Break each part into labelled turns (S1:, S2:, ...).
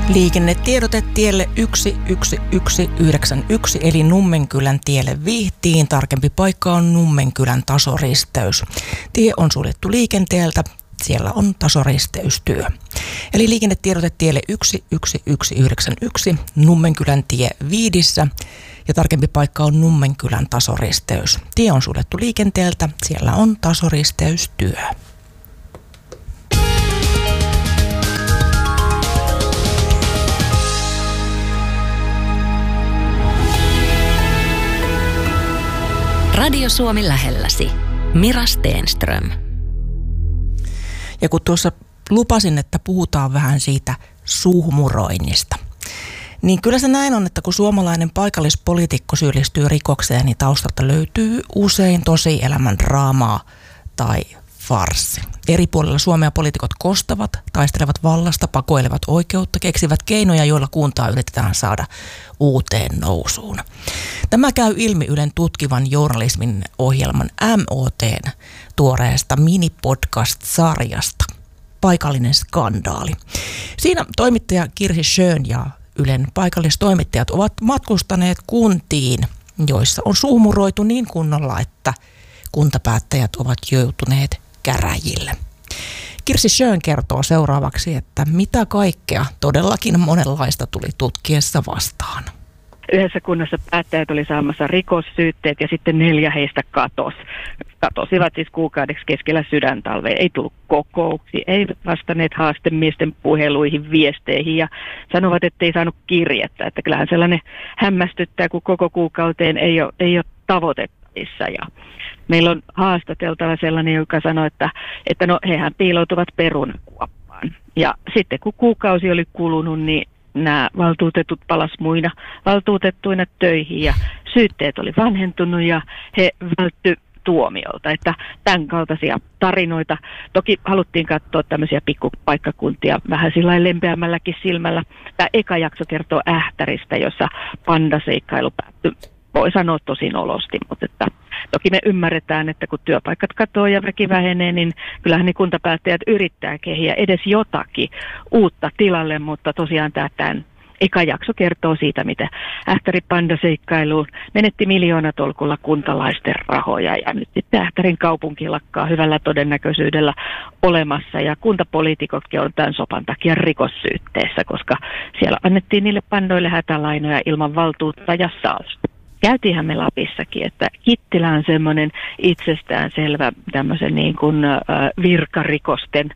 S1: Liikennetiedote tielle 11191 eli Nummenkylän tielle Vihtiin. Tarkempi paikka on Nummenkylän tasoristeys. Tie on suljettu liikenteeltä. Siellä on tasoristeystyö. Eli liikennetiedote tielle 11191 Nummenkylän tie Viidissä. Ja tarkempi paikka on Nummenkylän tasoristeys. Tie on suljettu liikenteeltä. Siellä on tasoristeystyö.
S2: Radio Suomi lähelläsi. Mira Stenström.
S1: Ja kun tuossa lupasin, että puhutaan vähän siitä suhmuroinnista, niin kyllä se näin on, että kun suomalainen paikallispoliitikko syyllistyy rikokseen, niin taustalta löytyy usein tosielämän draamaa tai farssi. Eri puolilla Suomea poliitikot kostavat, taistelevat vallasta, pakoilevat oikeutta, keksivät keinoja, joilla kuntaa yritetään saada uuteen nousuun. Tämä käy ilmi Ylen tutkivan journalismin ohjelman MOT:n tuoreesta minipodcast-sarjasta Paikallinen skandaali. Siinä toimittaja Kirsi Schön ja Ylen paikallistoimittajat ovat matkustaneet kuntiin, joissa on suhmuroitu niin kunnolla, että kuntapäättäjät ovat joutuneet käräjille. Kirsi Schön kertoo seuraavaksi, että mitä kaikkea todellakin monenlaista tuli tutkiessa vastaan.
S3: Yhdessä kunnassa päättäjät oli saamassa rikossyytteet ja sitten 4 heistä katosivat siis kuukaudeksi keskellä sydäntalvea. Ei tullut kokouksia, ei vastanneet haastemiesten puheluihin, viesteihin ja sanovat, että ei saanut kirjettä. Että kyllähän sellainen hämmästyttää, kun koko kuukauteen ei ole tavoitettavissa. Ja meillä on haastateltava sellainen, joka sanoi, että no hehän piiloutuvat perunakuoppaan. Ja sitten kun kuukausi oli kulunut, niin nämä valtuutetut palas muina valtuutettuina töihin ja syytteet oli vanhentunut ja he vältty tuomiolta. Että tämän kaltaisia tarinoita. Toki haluttiin katsoa tämmöisiä pikkupaikkakuntia vähän sillä lempeämmälläkin silmällä. Tämä eka jakso kertoo Ähtäristä, jossa pandaseikkailu päättyi. Voi sanoa tosi nolosti, mutta että toki me ymmärretään, että kun työpaikat katoaa ja väki vähenee, niin kyllähän ne kuntapäättäjät yrittää kehiä edes jotakin uutta tilalle, mutta tosiaan tämän eka jakso kertoo siitä, miten Ähtärin pandaseikkailuun menetti miljoonatolkulla kuntalaisten rahoja ja nyt sitten Ähtärin kaupunki lakkaa hyvällä todennäköisyydellä olemassa ja kuntapoliitikotkin on tämän sopan takia rikossyytteessä, koska siellä annettiin niille pandoille hätälainoja ilman valtuutta ja salsta. Käytiinhän me Lapissakin, että Kittilä on semmoinen itsestäänselvä tämmöisen niin kuin virkarikosten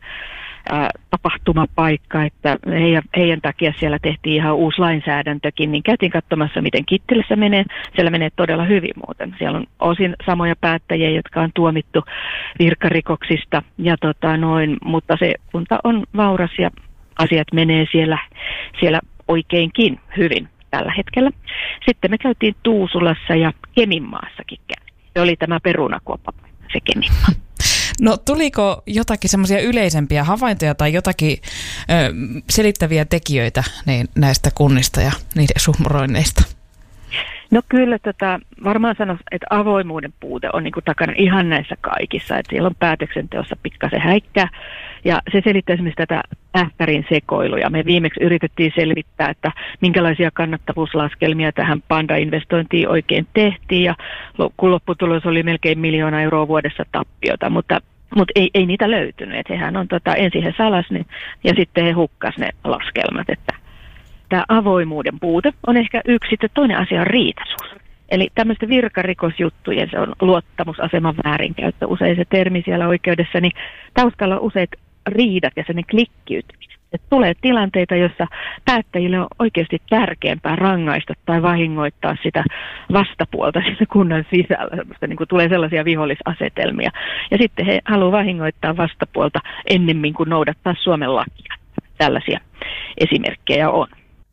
S3: tapahtumapaikka, että heidän takia siellä tehtiin ihan uusi lainsäädäntökin, niin käytiin katsomassa, miten Kittilässä menee. Siellä menee todella hyvin muuten. Siellä on osin samoja päättäjiä, jotka on tuomittu virkarikoksista, ja mutta se kunta on vauras ja asiat menee siellä oikeinkin hyvin tällä hetkellä. Sitten me käytiin Tuusulassa ja Keminmaassakin käytiin. Se oli tämä perunakuoppa, se Keminmaa.
S4: No tuliko jotakin semmoisia yleisempiä havaintoja tai jotakin selittäviä tekijöitä näistä kunnista ja niiden suhmuroinneista?
S3: No kyllä varmaan sanoisin, että avoimuuden puute on niin kuin takana ihan näissä kaikissa, että siellä on päätöksenteossa pikkasen häikkää ja se selittää esimerkiksi tätä Ähtärin sekoiluja. Me viimeksi yritettiin selvittää, että minkälaisia kannattavuuslaskelmia tähän Panda-investointiin oikein tehtiin ja kun lopputulos oli melkein 1 miljoonaa euroa vuodessa tappiota, mutta ei niitä löytynyt, että hehän on ensin he salas ne ja sitten he hukkas ne laskelmat, että tämä avoimuuden puute on ehkä yksi, sitten toinen asia on riitaisuus. Eli tämmöisten virkarikosjuttujen, se on luottamusaseman väärinkäyttö, usein se termi siellä oikeudessa, niin taustalla on useat riidat ja sellainen klikkiytyminen. Että tulee tilanteita, jossa päättäjille on oikeasti tärkeämpää rangaista tai vahingoittaa sitä vastapuolta siinä kunnan sisällä. Niin kuin tulee sellaisia vihollisasetelmia. Ja sitten he haluaa vahingoittaa vastapuolta ennemmin kuin noudattaa Suomen lakia. Tällaisia esimerkkejä on.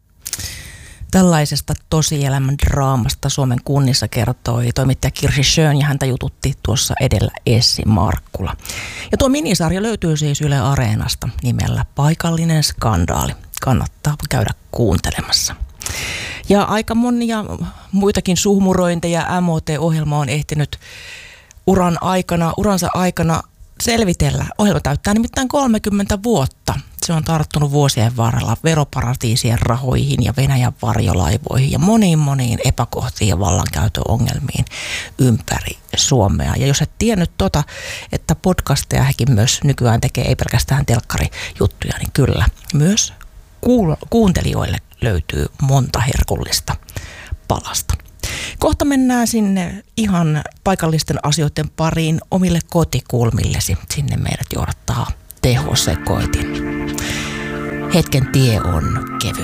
S1: Tällaisesta tosielämän draamasta Suomen kunnissa kertoi toimittaja Kirsi Schön ja häntä jututti tuossa edellä Essi Markkula. Ja tuo minisarja löytyy siis Yle Areenasta nimellä Paikallinen skandaali. Kannattaa käydä kuuntelemassa. Ja aika monia muitakin suhmurointeja MOT-ohjelma on ehtinyt uransa aikana selvitellä. Ohjelma täyttää nimittäin 30 vuotta. Se on tarttunut vuosien varrella veroparatiisien rahoihin ja Venäjän varjolaivoihin ja moniin epäkohtiin ja vallankäytöongelmiin ympäri Suomea. Ja jos et tiennyt että podcasteja hekin myös nykyään tekee, ei pelkästään telkkarijuttuja, niin kyllä myös kuuntelijoille löytyy monta herkullista palasta. Kohta mennään sinne ihan paikallisten asioiden pariin omille kotikulmillesi. Sinne meidät johdattaa tehosekoitin. Hetken tie on kevyt.